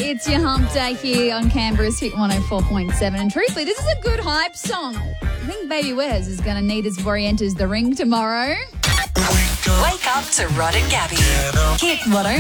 It's your hump day here on Canberra's Hit 104.7. And truthfully, this is a good hype song. I think Baby Wes is going to need us before he enters the ring tomorrow. Wake up to Rod and Gabby. Hit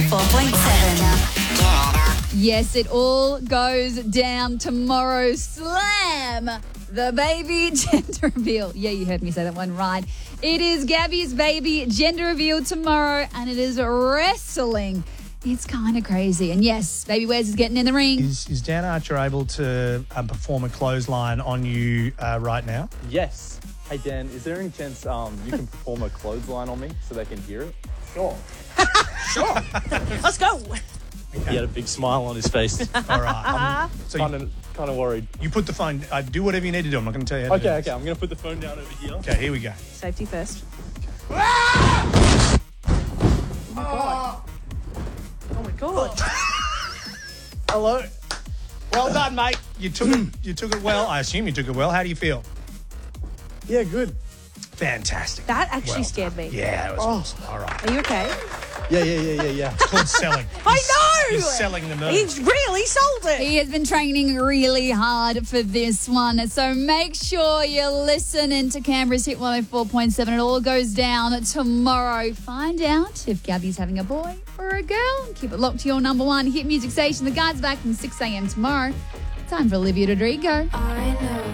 104.7. Yes, it all goes down tomorrow. Slam! The baby gender reveal. Yeah, you heard me say that one right. It is Gabby's baby gender reveal tomorrow, and it is wrestling. It's kind of crazy. And yes, Baby Wes is getting in the ring. Is Dan Archer able to perform a clothesline on you right now? Yes. Hey, Dan, is there any chance you can perform a clothesline on me so they can hear it? Sure. Sure. Let's go. He had a big smile on his face. All right. So kind of worried. you put the phone. Do whatever you need to do. I'm not going to tell you how to do Okay. this. I'm going to put the phone down over here. Okay, here we go. Safety first. Ah! Oh my God. Hello. Well done, mate. You took it well. I assume you took it well. How do you feel? Yeah, good. Fantastic. That actually Well scared me. Yeah, it was awesome. All right. Are you okay? Yeah. It's called selling. I know. He's selling the He merch. really sold it. He has been training really hard for this one. So make sure you're listening to Canberra's Hit 104.7. It all goes down tomorrow. Find out if Gabby's having a boy or a girl. Keep it locked to your number one hit music station. The guys back from 6 a.m. tomorrow. Time for Olivia Rodrigo. I know